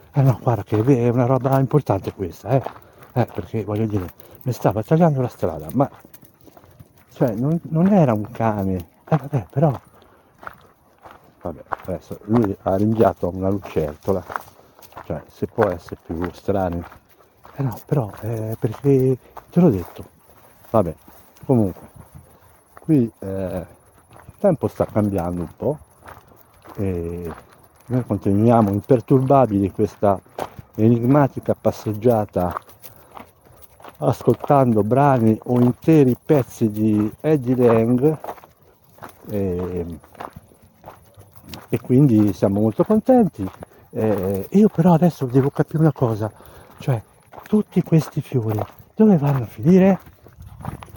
Ah no, guarda che è una roba importante questa, perché voglio dire, mi stava tagliando la strada, ma cioè non era un cane, vabbè, però, vabbè, adesso lui ha rinviato una lucertola, cioè se può essere più strano, no, però, perché te l'ho detto, vabbè, comunque, qui il tempo sta cambiando un po', e noi continuiamo imperturbabili questa enigmatica passeggiata ascoltando brani o interi pezzi di Eddie Lang e, e quindi siamo molto contenti. Io però adesso devo capire una cosa, cioè tutti questi fiori dove vanno a finire?